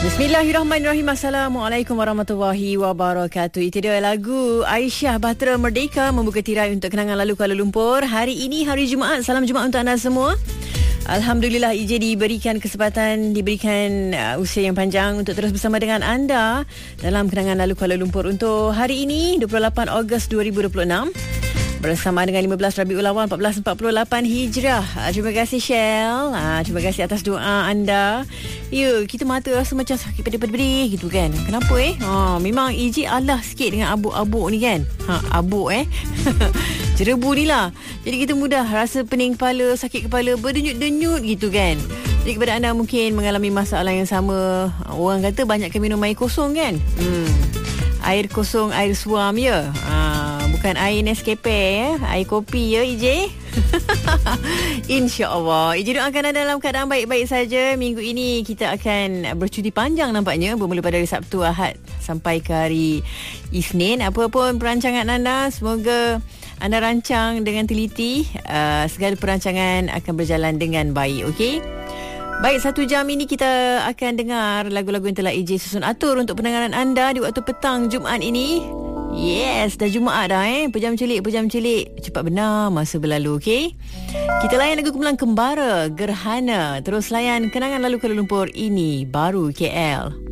Bismillahirrahmanirrahim. Assalamualaikum warahmatullahi wabarakatuh. Itu dia lagu Aisyah Bahtera Merdeka membuka tirai untuk kenangan lalu Kuala Lumpur. Hari ini hari Jumaat. Salam Jumaat untuk anda semua. Alhamdulillah IJ diberikan kesempatan, diberikan usia yang panjang untuk terus bersama dengan anda dalam kenangan lalu Kuala Lumpur untuk hari ini 28 Ogos 2026. Bersama dengan 15 Rabiul Awal 1448 Hijrah. Terima kasih Shell. Terima kasih atas doa anda. Ya, kita mata rasa macam sakit pedih-pedih gitu kan. Kenapa memang EJ alah sikit dengan abuk-abuk ni kan. Abuk jerebu ni lah. Jadi kita mudah rasa pening kepala, sakit kepala, berdenyut-denyut gitu kan. Jadi kepada anda mungkin mengalami masalah yang sama, orang kata banyakkan minum air kosong kan. Air kosong, air suam ya. Bukan air Nescafe air kopi ya EJ. InsyaAllah EJ doakan anda dalam keadaan baik-baik saja. Minggu ini kita akan bercuti panjang nampaknya, bermula pada hari Sabtu, Ahad sampai ke hari Isnin. Apapun perancangan anda, semoga anda rancang dengan teliti. Segala perancangan akan berjalan dengan baik. Okey. Baik, 1 jam ini kita akan dengar lagu-lagu yang telah EJ susun atur untuk pendengaran anda di waktu petang Jumaat ini. Yes, dah Jumaat dah Pejam celik. Cepat benar masa berlalu, okey? Kita layan lagu kumpulan Kembara, Gerhana. Terus layan kenangan lalu Kuala Lumpur, ini baru KL.